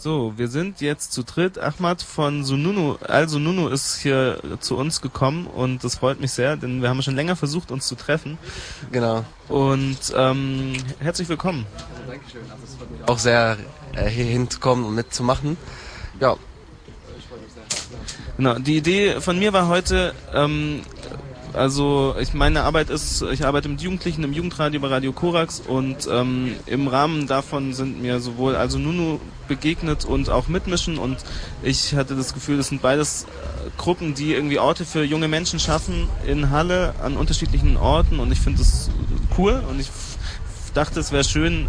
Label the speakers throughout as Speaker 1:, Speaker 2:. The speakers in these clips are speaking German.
Speaker 1: So, wir sind jetzt zu dritt. Ahmad von Sununu, Al-Sununu ist hier zu uns gekommen und das freut mich sehr, denn wir haben schon länger versucht, uns zu treffen.
Speaker 2: Genau.
Speaker 1: Und herzlich willkommen.
Speaker 2: Also, Dankeschön. Also es freut mich auch sehr, hier hinzukommen und mitzumachen. Ja. Ich freue mich sehr.
Speaker 1: Genau, die Idee von mir war heute, meine Arbeit ist, ich arbeite mit Jugendlichen im Jugendradio bei Radio Korax und im Rahmen davon sind mir sowohl Al-Sununu begegnet und auch Mitmischen und ich hatte das Gefühl, das sind beides Gruppen, die irgendwie Orte für junge Menschen schaffen in Halle an unterschiedlichen Orten und ich finde das cool und ich dachte, es wäre schön,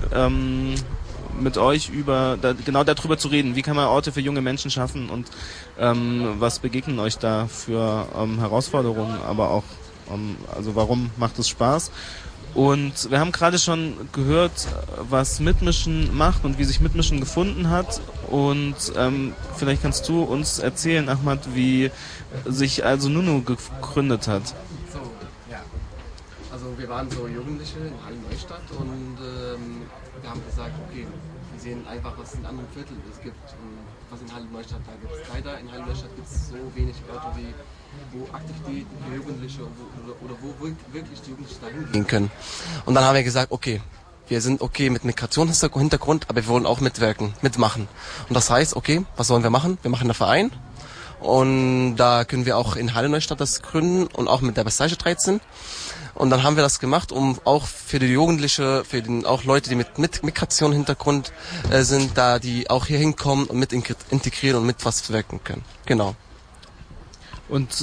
Speaker 1: mit euch genau darüber zu reden. Wie kann man Orte für junge Menschen schaffen und was begegnen euch da für Herausforderungen, aber auch also warum macht es Spaß? Und wir haben gerade schon gehört, was Mitmischen macht und wie sich Mitmischen gefunden hat. Und vielleicht kannst du uns erzählen, Ahmad, wie sich Al-Sununu gegründet hat.
Speaker 2: So, ja. Also wir waren so Jugendliche in Halle-Neustadt und wir haben gesagt, okay, wir sehen einfach, was in anderen Vierteln es gibt und was in Halle-Neustadt da gibt. Leider in Halle-Neustadt gibt es so wenig Orte, wo Aktivitäten für Jugendliche oder wo wirklich die Jugendlichen da hingehen können. Und dann haben wir gesagt, okay, wir sind okay mit Migrationshintergrund, aber wir wollen auch mitmachen. Und das heißt, okay, was sollen wir machen? Wir machen einen Verein und da können wir auch in Halle-Neustadt das gründen und auch mit der Passage 13. Und dann haben wir das gemacht, um auch für die Jugendliche, auch Leute, die mit Migrationshintergrund sind, da die auch hier hinkommen und mit integrieren und mit was wirken können. Genau.
Speaker 1: Und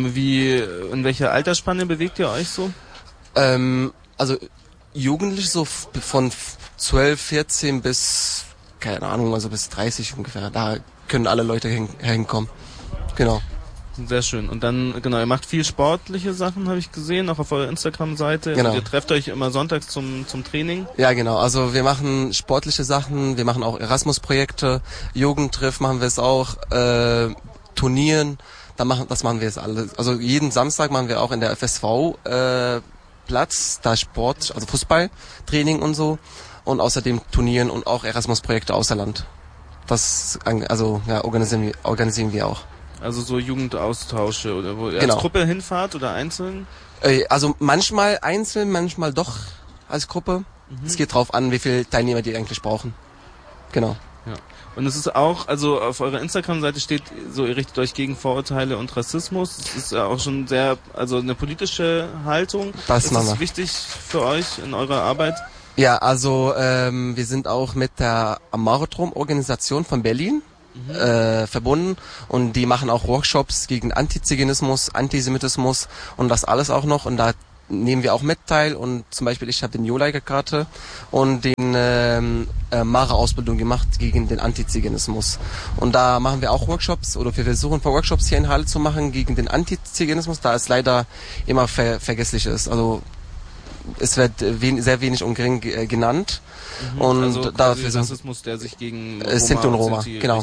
Speaker 1: in welcher Altersspanne bewegt ihr euch so?
Speaker 2: Also Jugendliche so von 12, 14 bis, keine Ahnung, also bis 30 ungefähr. Da können alle Leute hinkommen. Genau.
Speaker 1: Sehr schön. Und dann, genau, ihr macht viel sportliche Sachen, habe ich gesehen, auch auf eurer Instagram-Seite.
Speaker 2: Genau.
Speaker 1: Und ihr trefft euch immer sonntags zum Training.
Speaker 2: Ja, genau. Also wir machen sportliche Sachen, wir machen auch Erasmus-Projekte, Jugendtreff machen wir es auch, Turnieren, das machen wir jetzt alles. Also jeden Samstag machen wir auch in der FSV Platz, da Sport, also Fußballtraining und so. Und außerdem Turnieren und auch Erasmus-Projekte außer Land. Das organisieren wir auch.
Speaker 1: Also so Jugendaustausche oder wo ihr
Speaker 2: genau.
Speaker 1: als Gruppe hinfahrt oder einzeln?
Speaker 2: Also manchmal einzeln, manchmal doch als Gruppe. Es geht drauf an, wie viele Teilnehmer die eigentlich brauchen. Genau.
Speaker 1: Ja. Und es ist auch, also auf eurer Instagram-Seite steht so, ihr richtet euch gegen Vorurteile und Rassismus. Es ist auch schon sehr, also eine politische Haltung.
Speaker 2: Das
Speaker 1: ist das wichtig für euch in eurer Arbeit?
Speaker 2: Ja, also wir sind auch mit der Amaratom-Organisation von Berlin verbunden und die machen auch Workshops gegen Antiziganismus, Antisemitismus und das alles auch noch und da nehmen wir auch mit teil und zum Beispiel ich habe den Joleiger-Karte und den Mara-Ausbildung gemacht gegen den Antiziganismus und da machen wir auch Workshops oder wir versuchen Workshops hier in Halle zu machen gegen den Antiziganismus, da es leider immer vergesslich ist, also es wird sehr wenig und gering genannt. Und
Speaker 1: also
Speaker 2: dafür sind
Speaker 1: Rassismus, der sich gegen
Speaker 2: Sinti und Roma. Genau.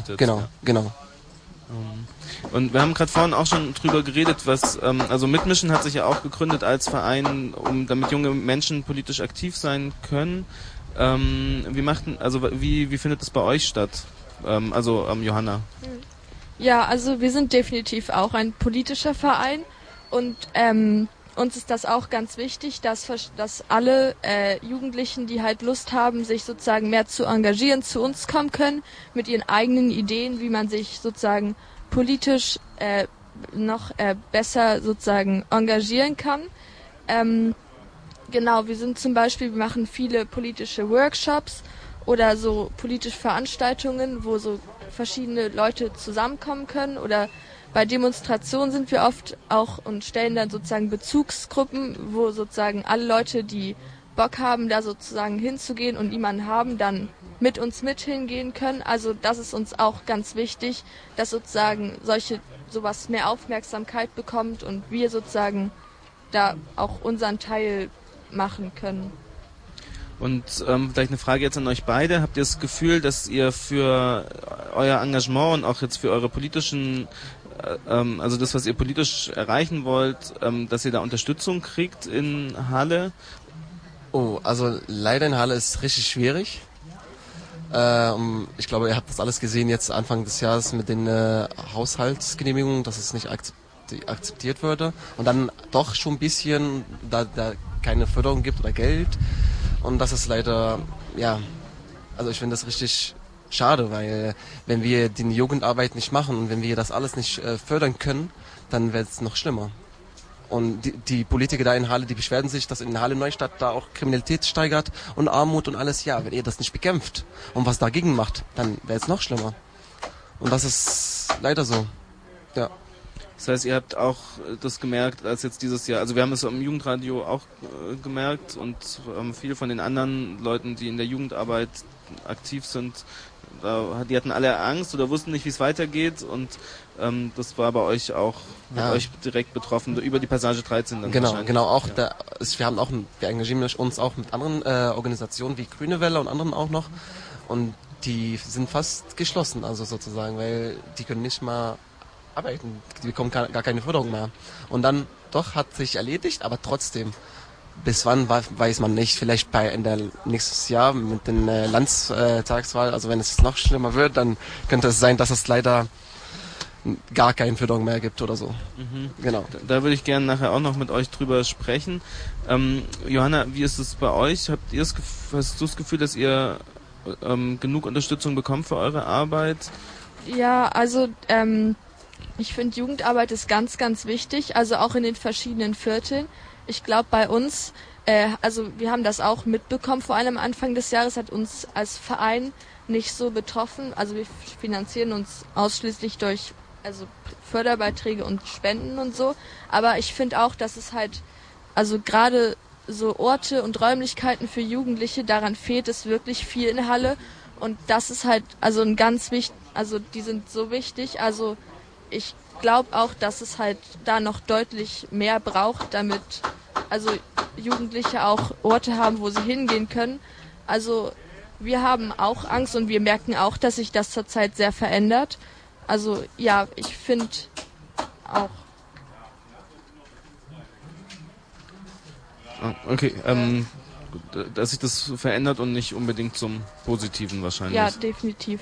Speaker 1: Und wir haben gerade vorhin auch schon drüber geredet, was also Mitmischen hat sich ja auch gegründet als Verein, damit junge Menschen politisch aktiv sein können. Wie findet das bei euch statt? Johanna.
Speaker 3: Ja, also wir sind definitiv auch ein politischer Verein und uns ist das auch ganz wichtig, dass alle Jugendlichen, die halt Lust haben, sich sozusagen mehr zu engagieren, zu uns kommen können mit ihren eigenen Ideen, wie man sich sozusagen politisch noch besser sozusagen engagieren kann. Genau, wir machen viele politische Workshops oder so politische Veranstaltungen, wo so verschiedene Leute zusammenkommen können oder bei Demonstrationen sind wir oft auch und stellen dann sozusagen Bezugsgruppen, wo sozusagen alle Leute, die Bock haben, da sozusagen hinzugehen und niemanden haben, dann mit uns hingehen können. Also das ist uns auch ganz wichtig, dass sozusagen sowas mehr Aufmerksamkeit bekommt und wir sozusagen da auch unseren Teil machen können.
Speaker 1: Und vielleicht eine Frage jetzt an euch beide. Habt ihr das Gefühl, dass ihr für euer Engagement und auch jetzt für eure politischen also das, was ihr politisch erreichen wollt, dass ihr da Unterstützung kriegt in Halle?
Speaker 2: Oh, also leider in Halle ist es richtig schwierig. Ich glaube, ihr habt das alles gesehen jetzt Anfang des Jahres mit den Haushaltsgenehmigungen, dass es nicht akzeptiert würde. Und dann doch schon ein bisschen, da keine Förderung gibt oder Geld. Und das ist leider, ja, also ich finde das richtig schade, weil wenn wir die Jugendarbeit nicht machen und wenn wir das alles nicht fördern können, dann wird es noch schlimmer. Und die Politiker da in Halle, die beschweren sich, dass in Halle Neustadt da auch Kriminalität steigert und Armut und alles. Ja, wenn ihr das nicht bekämpft und was dagegen macht, dann wird es noch schlimmer. Und das ist leider so, ja.
Speaker 1: Das heißt, ihr habt auch das gemerkt, als jetzt dieses Jahr, also wir haben es am Jugendradio auch gemerkt und viele von den anderen Leuten, die in der Jugendarbeit aktiv sind, die hatten alle Angst oder wussten nicht, wie es weitergeht und das war bei euch auch, hat euch direkt betroffen, über die Passage 13 dann wahrscheinlich.
Speaker 2: Genau, auch wir engagieren uns auch mit anderen Organisationen wie Grüne Welle und anderen auch noch und die sind fast geschlossen, also sozusagen, weil die können nicht mal arbeiten, die bekommen gar keine Förderung mehr. Und dann doch hat sich erledigt, aber trotzdem, bis wann weiß man nicht. Vielleicht in der nächstes Jahr mit den Landtagswahl, also wenn es noch schlimmer wird, dann könnte es sein, dass es leider gar keine Förderung mehr gibt oder so.
Speaker 1: Mhm.
Speaker 2: Genau.
Speaker 1: Da würde ich gerne nachher auch noch mit euch drüber sprechen. Johanna, wie ist es bei euch? Hast du das Gefühl, dass ihr genug Unterstützung bekommt für eure Arbeit?
Speaker 3: Ja, also ich finde, Jugendarbeit ist ganz, ganz wichtig, also auch in den verschiedenen Vierteln. Ich glaube, bei uns, also wir haben das auch mitbekommen, vor allem Anfang des Jahres hat uns als Verein nicht so betroffen. Also wir finanzieren uns ausschließlich durch Förderbeiträge und Spenden und so. Aber ich finde auch, dass es halt, also gerade so Orte und Räumlichkeiten für Jugendliche, daran fehlt es wirklich viel in Halle. Und das ist halt also ein ganz wichtig, also die sind so wichtig, also ich glaube auch, dass es halt da noch deutlich mehr braucht, damit also Jugendliche auch Orte haben, wo sie hingehen können. Also wir haben auch Angst und wir merken auch, dass sich das zurzeit sehr verändert. Also ja, ich finde auch.
Speaker 1: Okay, dass sich das verändert und nicht unbedingt zum Positiven wahrscheinlich.
Speaker 3: Ja, definitiv.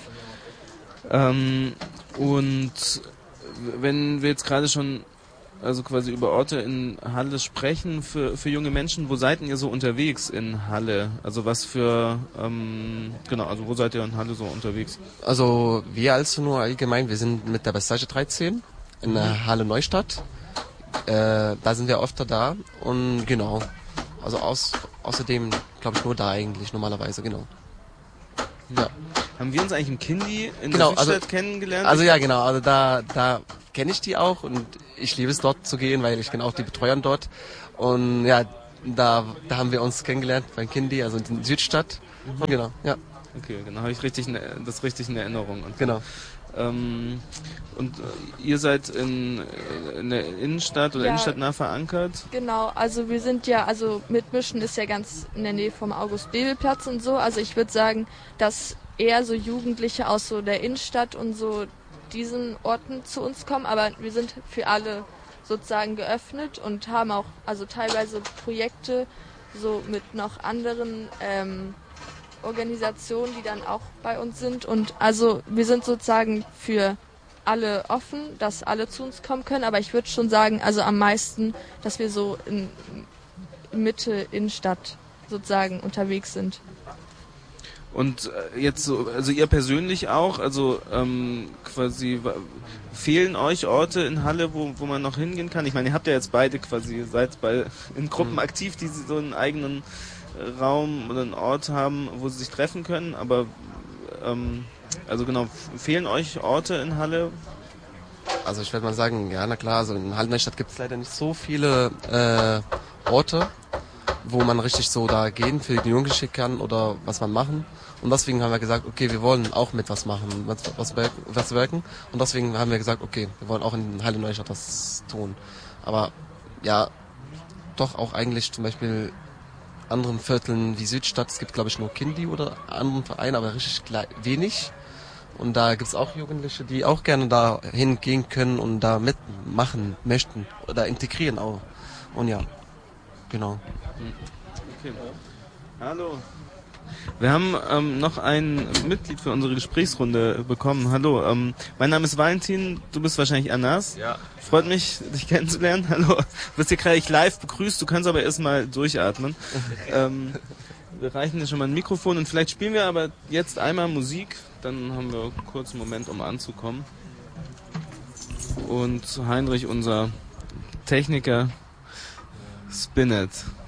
Speaker 1: Und wenn wir jetzt gerade schon also quasi über Orte in Halle sprechen für junge Menschen, wo seid ihr so unterwegs in Halle? Also was für also wo seid ihr in Halle so unterwegs?
Speaker 2: Also wir also nur allgemein, wir sind mit der Passage 13 in der Halle Neustadt. Da sind wir öfter da und genau. Also außerdem glaube ich nur da eigentlich normalerweise, genau. Ja.
Speaker 1: Haben wir uns eigentlich im Kindi in der Südstadt kennengelernt?
Speaker 2: Also ja, genau, also da kenne ich die auch und ich liebe es dort zu gehen, weil ich kenne auch die Betreuer dort und ja, da haben wir uns kennengelernt beim Kindi, also in der Südstadt. Und genau, ja.
Speaker 1: Okay, genau, habe ich das richtig in Erinnerung. Und
Speaker 2: genau.
Speaker 1: Und ihr seid in der Innenstadt oder innenstadtnah verankert?
Speaker 3: Genau, also wir sind ja, also Mitmischen ist ja ganz in der Nähe vom August-Bebel-Platz und so. Also ich würde sagen, dass eher so Jugendliche aus so der Innenstadt und so diesen Orten zu uns kommen. Aber wir sind für alle sozusagen geöffnet und haben auch also teilweise Projekte so mit noch anderen Organisationen, die dann auch bei uns sind. Und also wir sind sozusagen für alle offen, dass alle zu uns kommen können. Aber ich würde schon sagen, also am meisten, dass wir so in Mitte, Innenstadt sozusagen unterwegs sind.
Speaker 1: Und jetzt so, also ihr persönlich auch, also quasi fehlen euch Orte in Halle, wo man noch hingehen kann? Ich meine, ihr habt ja jetzt beide quasi, seid in Gruppen aktiv, die so einen eigenen Raum oder einen Ort haben, wo sie sich treffen können, aber also genau, fehlen euch Orte in Halle?
Speaker 2: Also ich würde mal sagen, ja, na klar, also in Halle Neustadt gibt es leider nicht so viele Orte, wo man richtig so da gehen für die Jugendlichen kann oder was man machen. Und deswegen haben wir gesagt, okay, wir wollen auch mit was machen, was wirken. Und deswegen haben wir gesagt, okay, wir wollen auch in Halle Neustadt was tun. Aber ja, doch auch eigentlich zum Beispiel anderen Vierteln wie Südstadt, es gibt glaube ich nur Kindi oder anderen Vereine, aber richtig wenig. Und da gibt es auch Jugendliche, die auch gerne da hingehen können und da mitmachen möchten oder integrieren auch. Und ja, genau.
Speaker 1: Okay. Hallo. Wir haben noch ein Mitglied für unsere Gesprächsrunde bekommen. Hallo, mein Name ist Valentin, du bist wahrscheinlich Anas.
Speaker 4: Ja.
Speaker 1: Freut mich, dich kennenzulernen. Hallo, du wirst hier gerade live begrüßt, du kannst aber erstmal durchatmen. Wir reichen dir schon mal ein Mikrofon und vielleicht spielen wir aber jetzt einmal Musik, dann haben wir kurz einen Moment, um anzukommen. Und Heinrich, unser Techniker, Spin It.